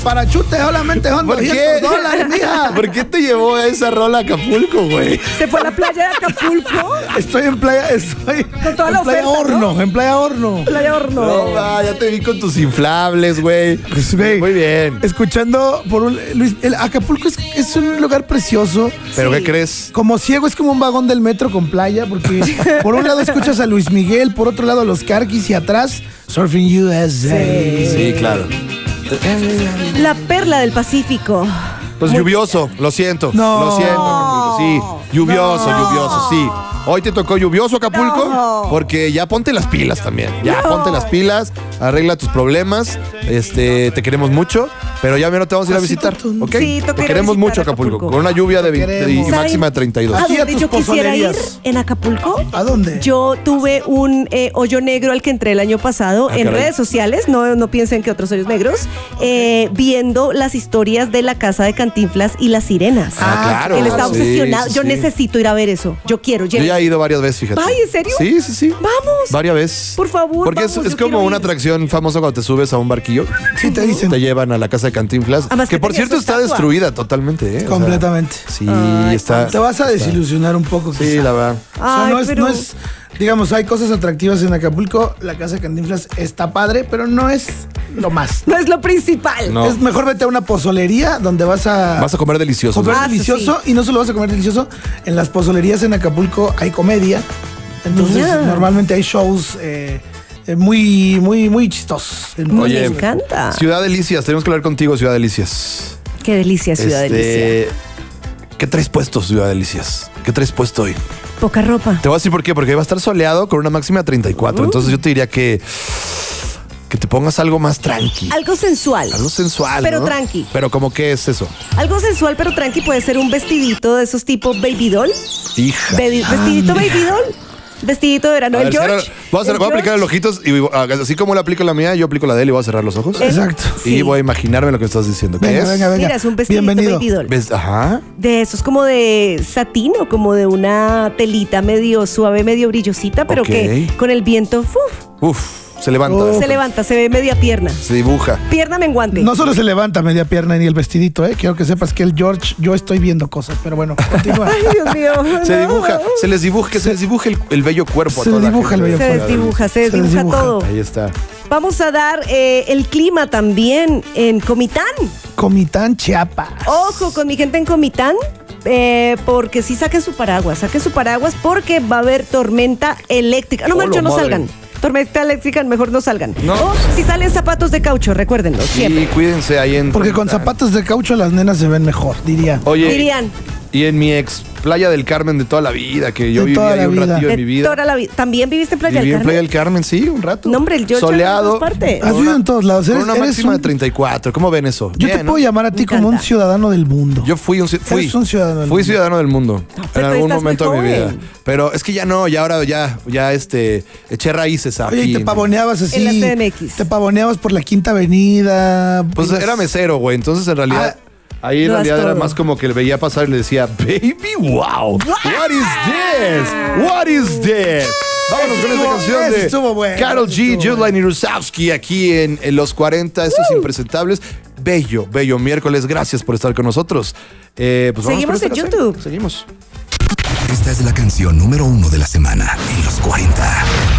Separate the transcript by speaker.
Speaker 1: Parachute solamente son
Speaker 2: ¿Por qué?
Speaker 1: $200, mija.
Speaker 2: ¿Por qué te llevó a esa rola a Acapulco, güey?
Speaker 3: Se fue a la playa de Acapulco.
Speaker 1: Estoy en playa,
Speaker 3: Con toda la
Speaker 1: en playa
Speaker 3: oferta,
Speaker 1: Horno, en playa Horno.
Speaker 3: Playa Horno.
Speaker 2: No, ya te vi con tus inflables, güey.
Speaker 1: Pues, ve,
Speaker 2: Muy bien.
Speaker 1: Escuchando por un Luis, el Acapulco es un lugar precioso.
Speaker 2: ¿Pero qué crees?
Speaker 1: Como ciego es como un vagón del metro con playa, porque por un lado escuchas a Luis Miguel, por otro lado a los Carquis y atrás Surfing USA.
Speaker 2: Sí, claro.
Speaker 3: La perla del Pacífico.
Speaker 2: Pues lluvioso, lo siento.
Speaker 1: No.
Speaker 2: Lo siento, Acapulco. Sí, lluvioso, sí. Hoy te tocó lluvioso, Acapulco,
Speaker 3: No.
Speaker 2: porque ya ponte las pilas también. Ya ponte las pilas, arregla tus problemas. Te queremos mucho, pero ya no te vamos a ir a visitar, ¿ok?
Speaker 3: Sí, toca
Speaker 2: te
Speaker 3: ir a
Speaker 2: queremos
Speaker 3: visitar
Speaker 2: mucho, Acapulco,
Speaker 3: Acapulco.
Speaker 2: con una lluvia de 20
Speaker 1: queremos.
Speaker 2: y máxima de 32.
Speaker 3: ¿A
Speaker 1: Aquí a
Speaker 3: dónde
Speaker 1: tus
Speaker 3: yo quisiera ir
Speaker 1: pozolerías.
Speaker 3: en Acapulco?
Speaker 1: ¿A dónde?
Speaker 3: Yo tuve un hoyo negro al que entré el año pasado en
Speaker 2: caray.
Speaker 3: redes sociales, no piensen que otros hoyos negros, viendo las historias de la casa de Cantinflas y las sirenas.
Speaker 2: Claro.
Speaker 3: Él está
Speaker 2: Sí,
Speaker 3: obsesionado.
Speaker 2: sí,
Speaker 3: Yo
Speaker 2: sí.
Speaker 3: necesito ir a ver eso. Yo quiero.
Speaker 2: Yo ya he ido varias veces, fíjate.
Speaker 3: Ay, ¿en serio?
Speaker 2: Sí.
Speaker 3: Vamos.
Speaker 2: Varias veces.
Speaker 3: Por favor,
Speaker 2: Porque
Speaker 3: vamos,
Speaker 2: es
Speaker 3: yo
Speaker 2: como
Speaker 3: quiero
Speaker 2: una
Speaker 3: ir.
Speaker 2: atracción famosa cuando te subes a un barquillo.
Speaker 1: Sí, te dicen.
Speaker 2: Te llevan a la casa de Cantinflas.
Speaker 3: Además
Speaker 2: que
Speaker 3: que
Speaker 2: por
Speaker 3: tenía
Speaker 2: cierto
Speaker 3: su
Speaker 2: está
Speaker 3: estatua.
Speaker 2: destruida totalmente, ¿eh? O sea,
Speaker 1: Completamente.
Speaker 2: sí,
Speaker 3: Ay,
Speaker 2: está.
Speaker 1: Te vas a desilusionar un poco.
Speaker 2: Sí,
Speaker 1: quizá.
Speaker 2: la verdad.
Speaker 1: O sea,
Speaker 3: Ay,
Speaker 1: no es,
Speaker 3: pero-
Speaker 1: no es, digamos, hay cosas atractivas en Acapulco. La casa de Cantinflas está padre, pero no es lo más.
Speaker 3: No es lo principal.
Speaker 2: No.
Speaker 1: Es mejor vete a una pozolería donde vas a
Speaker 2: Vas a comer delicioso.
Speaker 1: comer
Speaker 3: Ah, eso
Speaker 1: delicioso y no solo vas a comer delicioso. En las pozolerías en Acapulco hay comedia. Entonces,
Speaker 3: Mira.
Speaker 1: normalmente hay shows muy chistosos.
Speaker 2: Oye,
Speaker 3: Me encanta.
Speaker 2: Ciudad Delicias, tenemos que hablar contigo, Ciudad Delicias.
Speaker 3: Qué delicia, Ciudad Delicia.
Speaker 2: ¿Qué traes puesto, Ciudad Delicias? ¿Qué traes puesto hoy?
Speaker 3: Poca ropa.
Speaker 2: Te voy a decir por qué, porque va a estar soleado con una máxima de 34. Entonces yo te diría que te pongas algo más tranqui.
Speaker 3: Algo sensual.
Speaker 2: Algo sensual,
Speaker 3: Pero
Speaker 2: ¿no?
Speaker 3: tranqui.
Speaker 2: Pero ¿cómo qué es eso?
Speaker 3: Algo sensual pero tranqui puede ser un vestidito de esos tipo baby doll.
Speaker 2: Hija.
Speaker 3: Vestidito baby doll. Vestidito de verano.
Speaker 2: A ver,
Speaker 3: El George.
Speaker 2: voy a
Speaker 3: el
Speaker 2: aplicar
Speaker 3: George.
Speaker 2: los ojitos y así como le aplico la mía, yo aplico la de él y voy a cerrar los ojos.
Speaker 1: Exacto.
Speaker 3: Sí.
Speaker 2: Y voy a imaginarme lo que estás diciendo. ¿Qué
Speaker 1: Venga,
Speaker 2: es?
Speaker 1: venga, venga.
Speaker 3: Mira, es un vestidito
Speaker 1: Bienvenido.
Speaker 3: baby doll.
Speaker 2: ¿Ves? Ajá.
Speaker 3: De esos como de satín o como de una telita medio suave, medio brillosita, pero
Speaker 2: Ok.
Speaker 3: que con el viento
Speaker 2: Uf, se levanta.
Speaker 1: Oh.
Speaker 3: se levanta, se ve media pierna.
Speaker 2: Se dibuja.
Speaker 3: Pierna menguante.
Speaker 1: No solo se levanta media pierna ni el vestidito, ¿eh? Quiero que sepas que el George, yo estoy viendo cosas, pero bueno, continúa.
Speaker 3: Ay, Dios mío.
Speaker 2: Se
Speaker 3: no.
Speaker 2: dibuja, se les dibuja el bello cuerpo a
Speaker 1: Se
Speaker 2: toda la
Speaker 1: dibuja el
Speaker 2: gente.
Speaker 1: bello
Speaker 3: Se
Speaker 1: cuerpo.
Speaker 3: desdibuja, se
Speaker 1: Se
Speaker 3: desdibuja
Speaker 1: desdibuja.
Speaker 3: todo.
Speaker 2: Ahí está.
Speaker 3: Vamos a dar el clima también en Comitán.
Speaker 1: Comitán, Chiapas.
Speaker 3: Ojo con mi gente en Comitán. Porque sí saquen su paraguas porque va a haber tormenta eléctrica. No,
Speaker 2: ¡Hola,
Speaker 3: Marcho, no
Speaker 2: madre!
Speaker 3: salgan. Tormenta eléctrica, mejor no salgan.
Speaker 2: No.
Speaker 3: O si salen zapatos de caucho, recuérdenlo, siempre.
Speaker 2: Y cuídense ahí en.
Speaker 1: Porque con zapatos de caucho las nenas se ven mejor, diría.
Speaker 2: Oye,
Speaker 3: Dirían,
Speaker 2: y en mi ex Playa del Carmen de toda la vida, que yo
Speaker 1: De
Speaker 2: viví
Speaker 1: toda
Speaker 2: ahí
Speaker 1: la
Speaker 2: un
Speaker 1: vida.
Speaker 2: ratillo de
Speaker 3: de
Speaker 2: mi vida.
Speaker 3: toda la vida. ¿También viviste en Playa
Speaker 2: Viví
Speaker 3: del
Speaker 2: en
Speaker 3: Carmen?
Speaker 2: Playa del Carmen, sí, un rato.
Speaker 3: No, hombre, el George
Speaker 2: soleado.
Speaker 3: en todas partes.
Speaker 1: Has vivido en todos lados.
Speaker 2: Con
Speaker 1: Eres,
Speaker 2: una
Speaker 1: eres
Speaker 2: máxima de
Speaker 1: un-
Speaker 2: 34. ¿Cómo ven eso?
Speaker 1: Yo
Speaker 2: Bien,
Speaker 1: te
Speaker 2: ¿no?
Speaker 1: puedo llamar a ti
Speaker 3: Me
Speaker 1: como un
Speaker 3: encanta.
Speaker 1: ciudadano del mundo.
Speaker 2: Yo fui
Speaker 1: Eres un ciudadano del
Speaker 2: fui
Speaker 1: mundo.
Speaker 2: ciudadano del mundo en
Speaker 3: pero
Speaker 2: algún
Speaker 3: estás
Speaker 2: momento de
Speaker 3: muy
Speaker 2: mi vida.
Speaker 3: joven.
Speaker 2: Pero es que ya no, ya ahora ya eché raíces aquí.
Speaker 1: Oye, y te pavoneabas así.
Speaker 3: En la CDMX.
Speaker 1: Te pavoneabas por la Quinta Avenida.
Speaker 2: Pues
Speaker 1: ibas-
Speaker 2: era mesero, güey. Entonces en realidad ahí en
Speaker 3: Lo das
Speaker 2: realidad era
Speaker 3: todo.
Speaker 2: más como que le veía pasar y le decía, baby, wow. What is this? What is this? Vámonos con esta canción
Speaker 1: Ese
Speaker 2: de
Speaker 1: estuvo bueno,
Speaker 2: Karol
Speaker 1: ese
Speaker 2: G,
Speaker 1: estuvo
Speaker 2: Julian y Rusowski aquí en Los 40, estos impresentables. Bello miércoles. Gracias por estar con nosotros. Pues vamos
Speaker 3: Seguimos
Speaker 2: con esta
Speaker 3: en
Speaker 2: canción.
Speaker 3: YouTube.
Speaker 2: Seguimos.
Speaker 4: Esta es la canción número 1 de la semana en los 40.